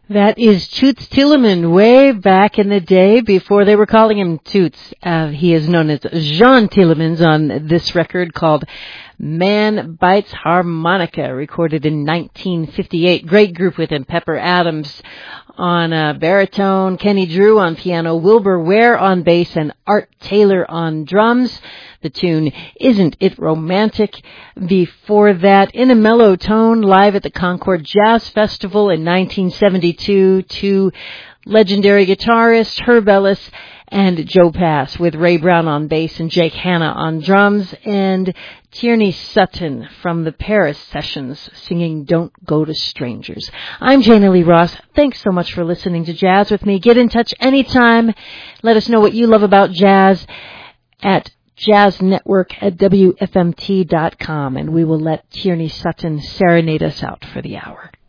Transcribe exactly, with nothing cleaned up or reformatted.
That is Toots Thielemans, way back in the day before they were calling him Toots. Uh, he is known as Jean Thielemans on this record called Man Bites Harmonica, recorded in nineteen fifty-eight. Great group with him. Pepper Adams on uh, baritone, Kenny Drew on piano, Wilbur Ware on bass, and Art Taylor on drums. The tune, Isn't It Romantic? Before that, In a Mellow Tone, live at the Concord Jazz Festival in nineteen seventy-two, to legendary guitarist Herb Ellis and Joe Pass, with Ray Brown on bass and Jake Hanna on drums, and Tierney Sutton from the Paris Sessions singing Don't Go to Strangers. I'm Jana Lee Ross. Thanks so much for listening to Jazz with me. Get in touch anytime. Let us know what you love about jazz at Jazz Network at W F M T dot com, and we will let Tierney Sutton serenade us out for the hour.